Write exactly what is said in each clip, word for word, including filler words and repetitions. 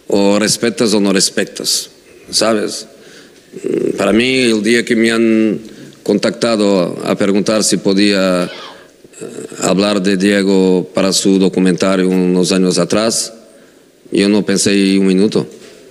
o respetas o no respetas, ¿sabes? Para mí, el día que me han contactado a preguntar si podía eh, hablar de Diego para su documentario unos años atrás, yo no pensé un minuto.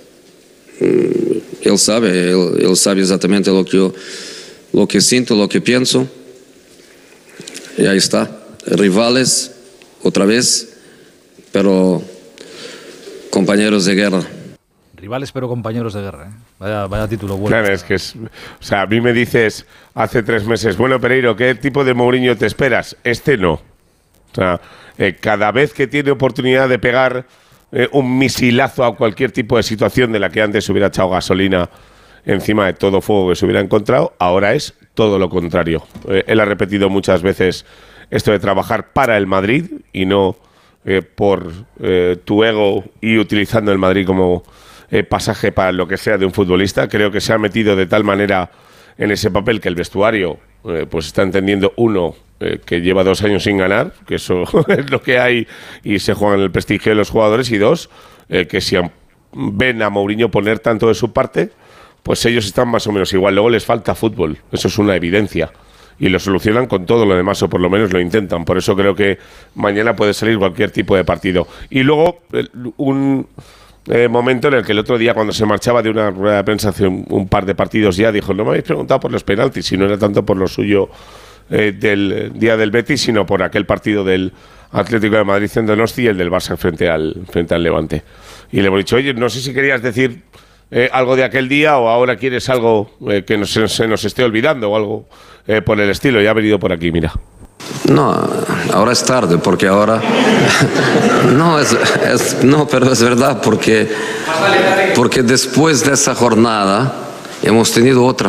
Él sabe, él, él sabe exactamente lo que yo, lo que siento, lo que pienso. Y ahí está. Rivales, otra vez, pero compañeros de guerra. Rivales pero compañeros de guerra, ¿eh? Vaya, vaya título bueno. Claro, es que es... O sea, a mí me dices hace tres meses, bueno, Pereiro, ¿qué tipo de Mourinho te esperas? Este no. O sea, eh, cada vez que tiene oportunidad de pegar eh, un misilazo a cualquier tipo de situación de la que antes hubiera echado gasolina encima de todo fuego que se hubiera encontrado, ahora es todo lo contrario. Eh, él ha repetido muchas veces esto de trabajar para el Madrid y no eh, por eh, tu ego y utilizando el Madrid como... Eh, pasaje para lo que sea de un futbolista. Creo que se ha metido de tal manera en ese papel que el vestuario eh, pues está entendiendo, uno, eh, que lleva dos años sin ganar, que eso es lo que hay y se juega en el prestigio de los jugadores, y dos, eh, que si ven a Mourinho poner tanto de su parte, pues ellos están más o menos igual. Luego les falta fútbol, eso es una evidencia, y lo solucionan con todo lo demás, o por lo menos lo intentan. Por eso creo que mañana puede salir cualquier tipo de partido. Y luego un... Eh, momento en el que el otro día, cuando se marchaba de una rueda de prensa hace un, un par de partidos ya, dijo: no me habéis preguntado por los penaltis, si no era tanto por lo suyo eh, del día del Betis, sino por aquel partido del Atlético de Madrid en Donosti y el del Barça frente al, frente al Levante. Y le hemos dicho: oye, no sé si querías decir eh, algo de aquel día o ahora quieres algo eh, que nos, se nos esté olvidando o algo eh, por el estilo. Ya ha venido por aquí, mira. No, ahora es tarde, porque ahora... no, es, es, no, pero es verdad, porque, porque después de esa jornada hemos tenido otra.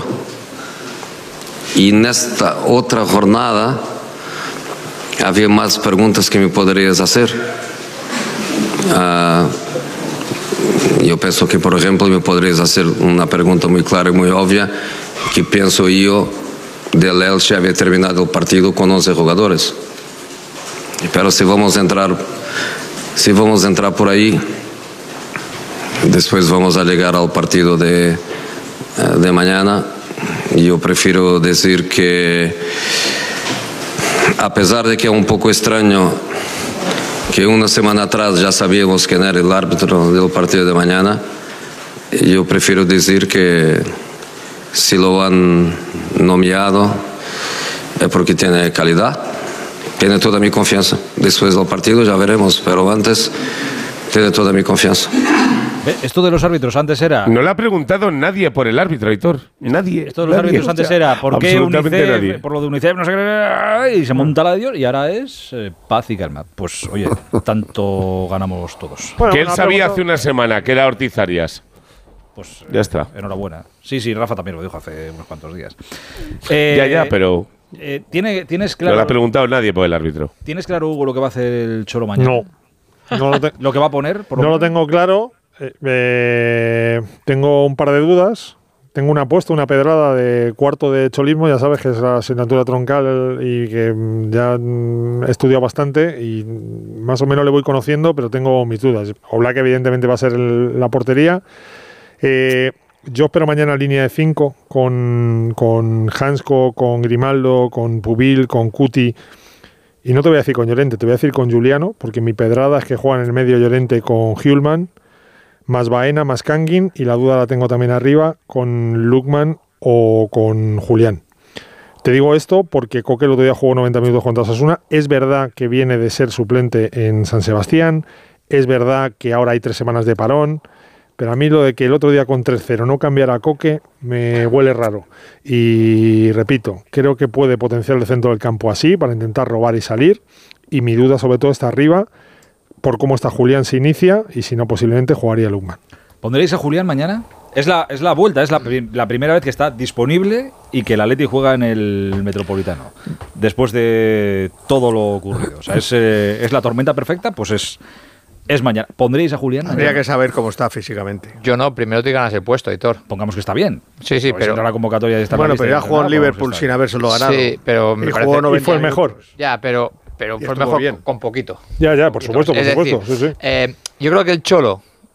Y en esta otra jornada había más preguntas que me podrías hacer. Uh, yo pienso que, por ejemplo, me podrías hacer una pregunta muy clara y muy obvia, que pienso yo... del Elche había terminado el partido con once jugadores. Pero si vamos a entrar, si vamos a entrar por ahí, después vamos a llegar al partido de, de mañana. Yo prefiero decir que, a pesar de que es un poco extraño que una semana atrás ya sabíamos quién era el árbitro del partido de mañana, yo prefiero decir que si lo han nomeado es porque tiene calidad, tiene toda mi confianza. Después del partido ya veremos, pero antes tiene toda mi confianza. Esto de los árbitros antes era... No le ha preguntado nadie por el árbitro, Aitor. Nadie. Esto de los nadie, árbitros antes era ¿por qué UNICEF? Nadie. Por lo de UNICEF no sé qué, y se monta la de Dios, y ahora es eh, paz y calma. Pues oye, tanto ganamos todos. Bueno, que él sabía pregunta... hace una semana que era Ortiz Arias. Pues ya está. Enhorabuena. Sí, sí, Rafa también lo dijo hace unos cuantos días. Eh, ya, ya, pero... Eh, ¿tiene, ¿Tienes claro... No le ha preguntado nadie por el árbitro. ¿Tienes claro, Hugo, lo que va a hacer el Cholo mañana? No. no lo, te- ¿Lo que va a poner? Por no lo, lo tengo claro. Eh, eh, tengo un par de dudas. Tengo una apuesta, una pedrada de cuarto de cholismo. Ya sabes que es la asignatura troncal y que ya he estudiado bastante y más o menos le voy conociendo, pero tengo mis dudas. Oblak, evidentemente, va a ser el, la portería. Eh, yo espero mañana línea de cinco con, con Hansko, con Grimaldo, con Pubil, con Cuti, y no te voy a decir con Llorente, te voy a decir con Giuliano, porque mi pedrada es que juegan en el medio Llorente con Hjulman, más Baena, más Kangin, y la duda la tengo también arriba con Lukman o con Julián. Te digo esto porque Coque el otro día jugó noventa minutos contra Osasuna. Es verdad que viene de ser suplente en San Sebastián, es verdad que ahora hay tres semanas de parón, pero a mí lo de que el otro día con tres cero no cambiara a Coque me huele raro. Y repito, creo que puede potenciar el centro del campo así para intentar robar y salir. Y mi duda sobre todo está arriba, por cómo está Julián si inicia y si no posiblemente jugaría Lukman. ¿Pondréis a Julián mañana? Es la, es la vuelta, es la, la primera vez que está disponible y que el Atleti juega en el Metropolitano. Después de todo lo ocurrido. O sea, es, eh, es la tormenta perfecta, pues es... Es mañana. ¿Pondréis a Julián? Habría que saber cómo está físicamente. Yo no, primero te ganas el puesto, Aitor. Pongamos que está bien. Sí, sí, porque pero... si no la convocatoria de esta bueno, pero ya jugó en Liverpool sin habérselo ganado. Sí, pero me y, parece... jugó y fue el mejor. Ya, pero, pero fue el mejor con, con poquito. Ya, ya, por supuesto, por es supuesto. Decir, sí, sí. Eh, yo creo que el Cholo